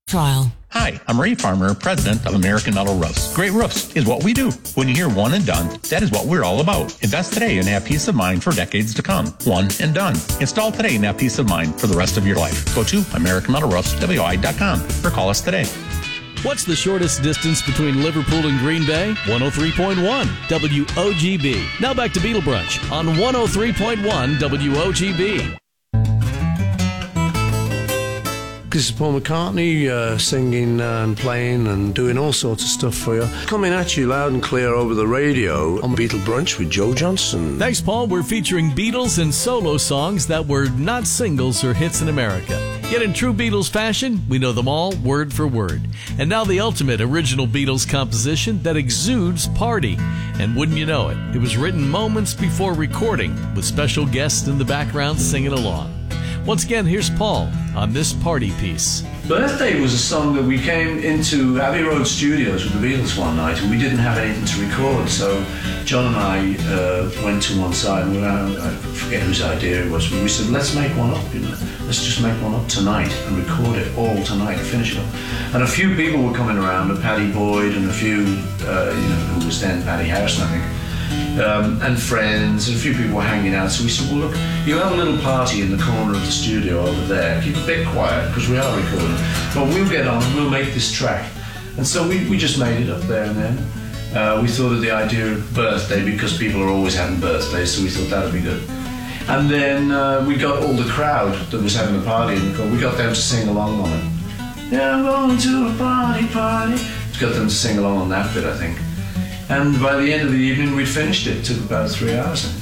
Trial. Hi, I'm Ray Farmer, president of American Metal Roofs. Great roofs is what we do. When you hear one and done, that is what we're all about. Invest today and have peace of mind for decades to come. One and done. Install today and have peace of mind for the rest of your life. Go to AmericanMetalRoofsWI.com or call us today. What's the shortest distance between Liverpool and Green Bay? 103.1 WOGB. Now back to Beatle Brunch on 103.1 WOGB. This is Paul McCartney singing and playing and doing all sorts of stuff for you. Coming at you loud and clear over the radio on Beatle Brunch with Joe Johnson. Thanks, Paul. We're featuring Beatles and solo songs that were not singles or hits in America. Yet in true Beatles fashion, we know them all word for word. And now the ultimate original Beatles composition that exudes party. And wouldn't you know it, it was written moments before recording with special guests in the background singing along. Once again, here's Paul on this party piece. Birthday was a song that we came into Abbey Road Studios with the Beatles one night, and we didn't have anything to record, so John and I went to one side, and I forget whose idea it was, but we said, let's make one up, let's just make one up tonight and record it all tonight and finish it up. And a few people were coming around, Paddy Boyd and a few, who was then Paddy Harrison, I think. And friends, and a few people were hanging out. So we said, well, look, you have a little party in the corner of the studio over there. Keep a bit quiet, because we are recording. But we'll get on and we'll make this track. And so we just made it up there and then. We thought of the idea of birthday, because people are always having birthdays, so we thought that would be good. And then we got all the crowd that was having a party, and we got them to sing along on it. Yeah, I'm going to a party. We got them to sing along on that bit, I think. And by the end of the evening, we'd finished it. It took about 3 hours.